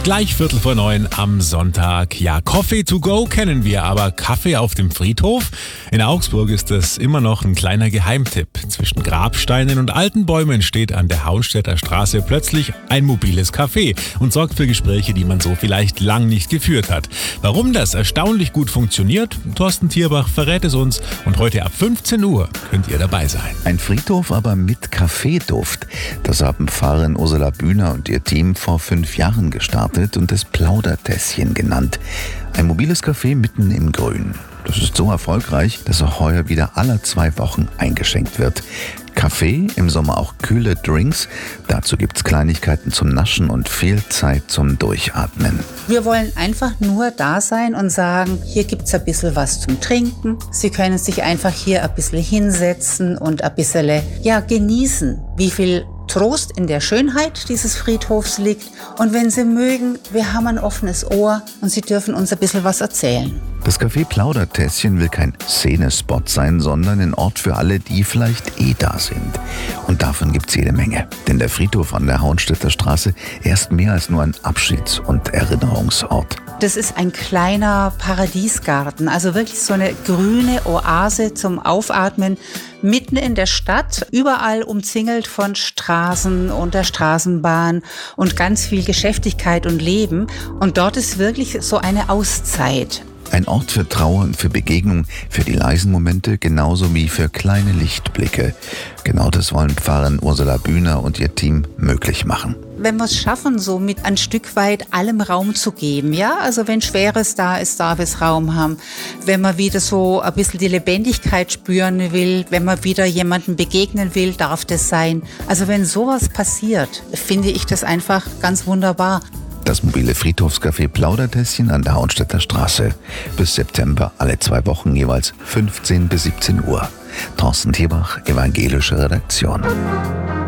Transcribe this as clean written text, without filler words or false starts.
Gleich 8:45 am Sonntag. Ja, Coffee to go kennen wir, aber Kaffee auf dem Friedhof? In Augsburg ist das immer noch ein kleiner Geheimtipp. Zwischen Grabsteinen und alten Bäumen steht an der Hauenstädter Straße plötzlich ein mobiles Café und sorgt für Gespräche, die man so vielleicht lang nicht geführt hat. Warum das erstaunlich gut funktioniert? Thorsten Thierbach verrät es uns und heute ab 15 Uhr könnt ihr dabei sein. Ein Friedhof, aber mit Kaffeeduft. Das haben Pfarrerin Ursula Bühner und ihr Team vor 5 Jahren gestartet und das Plaudertässchen genannt. Ein mobiles Café mitten im Grün. Das ist so erfolgreich, dass auch heuer wieder alle 2 Wochen eingeschenkt wird. Kaffee, im Sommer auch kühle Drinks. Dazu gibt's Kleinigkeiten zum Naschen und viel Zeit zum Durchatmen. Wir wollen einfach nur da sein und sagen, hier gibt's ein bisschen was zum Trinken. Sie können sich einfach hier ein bisschen hinsetzen und ein bisschen genießen, wie viel Trost in der Schönheit dieses Friedhofs liegt. Und wenn Sie mögen, wir haben ein offenes Ohr und Sie dürfen uns ein bisschen was erzählen. Das Café Plaudertässchen will kein Szenespot sein, sondern ein Ort für alle, die vielleicht da sind. Und davon gibt's jede Menge. Denn der Friedhof an der Hauenstädter Straße ist mehr als nur ein Abschieds- und Erinnerungsort. Das ist ein kleiner Paradiesgarten, also wirklich so eine grüne Oase zum Aufatmen, mitten in der Stadt, überall umzingelt von Straßen und der Straßenbahn und ganz viel Geschäftigkeit und Leben. Und dort ist wirklich so eine Auszeit. Ein Ort für Trauer und für Begegnung, für die leisen Momente, genauso wie für kleine Lichtblicke. Genau das wollen Pfarrerin Ursula Bühner und ihr Team möglich machen. Wenn wir es schaffen, so mit ein Stück weit allem Raum zu geben, ja, also wenn Schweres da ist, darf es Raum haben. Wenn man wieder so ein bisschen die Lebendigkeit spüren will, wenn man wieder jemandem begegnen will, darf das sein. Also wenn sowas passiert, finde ich das einfach ganz wunderbar. Das mobile Friedhofscafé Plaudertässchen an der Hauenstädter Straße. Bis September alle 2 Wochen jeweils 15 bis 17 Uhr. Thorsten Thierbach, Evangelische Redaktion.